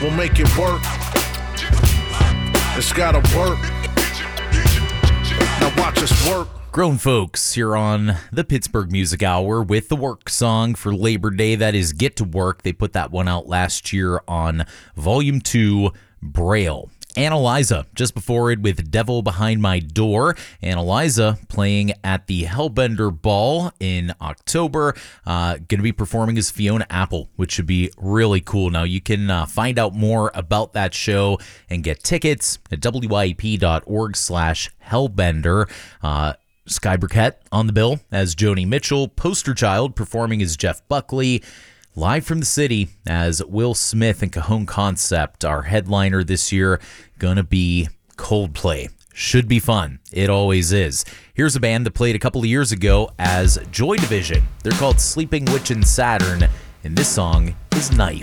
We'll make it work. It's gotta work. Now watch us work. Grown folks here on the Pittsburgh Music Hour with the work song for Labor Day. That is Get to Work. They put that one out last year on Volume 2, Braille. Analyza, just before it with Devil Behind My Door. Analyza playing at the Hellbender Ball in October. Going to be performing as Fiona Apple, which should be really cool. Now, you can find out more about that show and get tickets at wyep.org/Hellbender. Sky Burkett on the bill as Joni Mitchell. Poster Child performing as Jeff Buckley. Live from the city as Will Smith and Cajon Concept. Our headliner this year gonna be Coldplay. Should be fun. It always is. Here's a band that played a couple of years ago as Joy Division. They're called Sleeping Witch and Saturn, and this song is Knife.